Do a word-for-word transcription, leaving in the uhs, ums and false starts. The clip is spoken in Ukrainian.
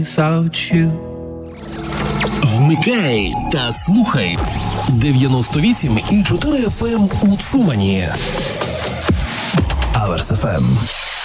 Вмикай та слухай дев'яносто вісім і чотири еф ем у Цумані. Аверс еф ем.